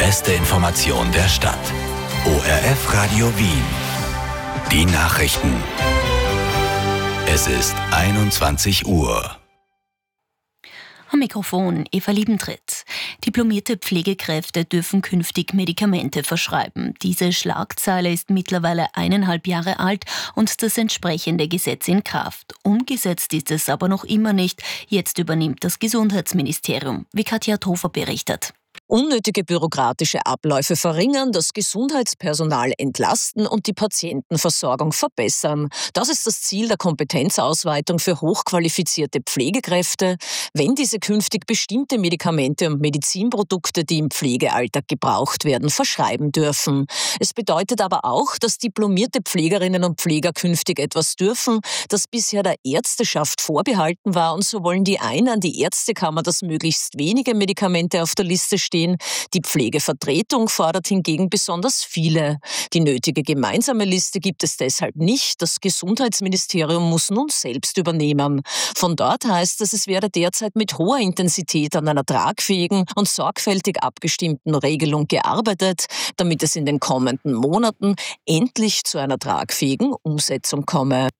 beste Information der Stadt. ORF Radio Wien. Die Nachrichten. Es ist 21 Uhr. Am Mikrofon Eva Liebentritt. Diplomierte Pflegekräfte dürfen künftig Medikamente verschreiben. Diese Schlagzeile ist mittlerweile 1,5 Jahre alt und das entsprechende Gesetz in Kraft. Umgesetzt ist es aber noch immer nicht. Jetzt übernimmt das Gesundheitsministerium, wie Katja Thofer berichtet. Unnötige bürokratische Abläufe verringern, das Gesundheitspersonal entlasten und die Patientenversorgung verbessern. Das ist das Ziel der Kompetenzausweitung für hochqualifizierte Pflegekräfte, wenn diese künftig bestimmte Medikamente und Medizinprodukte, die im Pflegealltag gebraucht werden, verschreiben dürfen. Es bedeutet aber auch, dass diplomierte Pflegerinnen und Pfleger künftig etwas dürfen, das bisher der Ärzteschaft vorbehalten war, und so wollen die einen an die Ärztekammer, dass möglichst wenige Medikamente auf der Liste stehen. Die Pflegevertretung fordert hingegen besonders viele. Die nötige gemeinsame Liste gibt es deshalb nicht. Das Gesundheitsministerium muss nun selbst übernehmen. Von dort heißt es werde derzeit mit hoher Intensität an einer tragfähigen und sorgfältig abgestimmten Regelung gearbeitet, damit es in den kommenden Monaten endlich zu einer tragfähigen Umsetzung komme.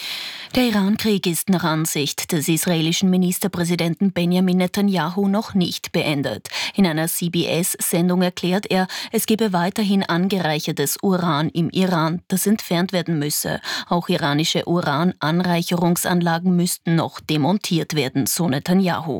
Der Iran-Krieg ist nach Ansicht des israelischen Ministerpräsidenten Benjamin Netanyahu noch nicht beendet. In einer CBS-Sendung erklärt er, es gebe weiterhin angereichertes Uran im Iran, das entfernt werden müsse. Auch iranische Urananreicherungsanlagen müssten noch demontiert werden, so Netanyahu.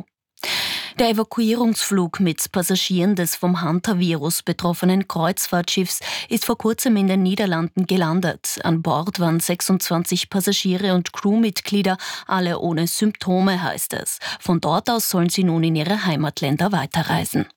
Der Evakuierungsflug mit Passagieren des vom Hantavirus betroffenen Kreuzfahrtschiffs ist vor kurzem in den Niederlanden gelandet. An Bord waren 26 Passagiere und Crewmitglieder, alle ohne Symptome, heißt es. Von dort aus sollen sie nun in ihre Heimatländer weiterreisen.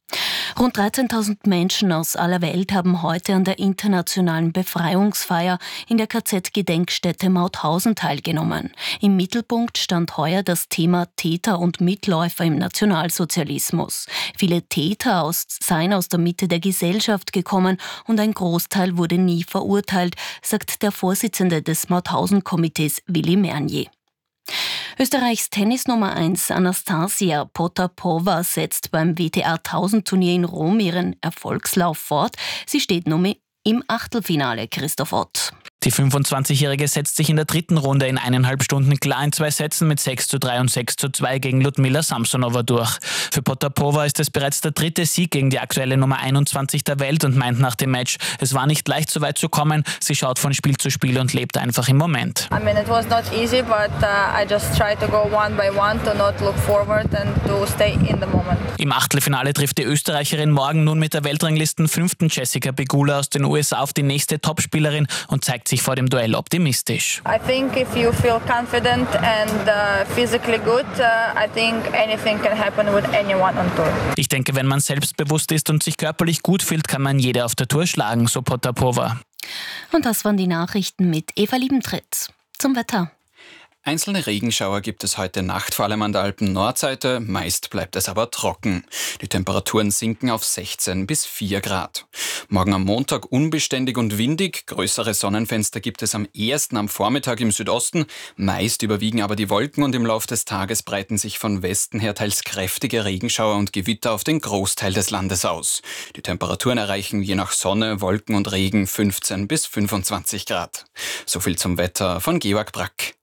Rund 13.000 Menschen aus aller Welt haben heute an der internationalen Befreiungsfeier in der KZ-Gedenkstätte Mauthausen teilgenommen. Im Mittelpunkt stand heuer das Thema Täter und Mitläufer im Nationalsozialismus. Viele Täter seien aus der Mitte der Gesellschaft gekommen und ein Großteil wurde nie verurteilt, sagt der Vorsitzende des Mauthausen-Komitees Willi Mernier. Österreichs Tennis Nummer 1 Anastasia Potapova setzt beim WTA-1000-Turnier in Rom ihren Erfolgslauf fort. Sie steht nun im Achtelfinale, Christoph Ott. Die 25-Jährige setzt sich in der dritten Runde in 1,5 Stunden klar in 2 Sätzen mit 6:3 und 6:2 gegen Ludmila Samsonova durch. Für Potapova ist es bereits der 3. Sieg gegen die aktuelle Nummer 21 der Welt und meint nach dem Match, es war nicht leicht, so weit zu kommen. Sie schaut von Spiel zu Spiel und lebt einfach im Moment. It was not easy, but I just tried to go one by one, to not look forward and to stay in the moment. Im Achtelfinale trifft die Österreicherin morgen nun mit der Weltranglisten 5. Jessica Pegula aus den USA auf die nächste Topspielerin und zeigt sich vor dem Duell optimistisch. I think if you feel confident and physically good, I think anything can happen with anyone on tour. Ich denke, wenn man selbstbewusst ist und sich körperlich gut fühlt, kann man jede auf der Tour schlagen, so Potapova. Und das waren die Nachrichten mit Eva Liebentritt. Zum Wetter. Einzelne Regenschauer gibt es heute Nacht, vor allem an der Alpen-Nordseite. Meist bleibt es aber trocken. Die Temperaturen sinken auf 16 bis 4 Grad. Morgen am Montag unbeständig und windig. Größere Sonnenfenster gibt es am ehesten am Vormittag im Südosten. Meist überwiegen aber die Wolken und im Laufe des Tages breiten sich von Westen her teils kräftige Regenschauer und Gewitter auf den Großteil des Landes aus. Die Temperaturen erreichen je nach Sonne, Wolken und Regen 15 bis 25 Grad. So viel zum Wetter von Georg Brack.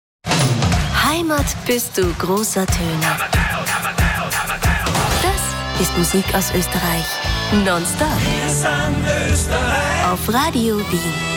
Heimat bist du großer Töne. Das ist Musik aus Österreich. Nonstop. Auf Radio Wien.